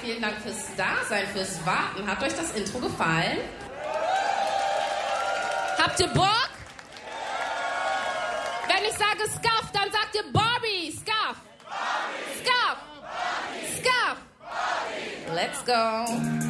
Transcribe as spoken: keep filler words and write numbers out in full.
vielen Dank fürs Dasein, fürs Warten. Hat euch das Intro gefallen? Habt ihr Bock? Wenn ich sage Scuff, dann sagt ihr Barbie. Scuff. Scuff. Scuff. Let's go.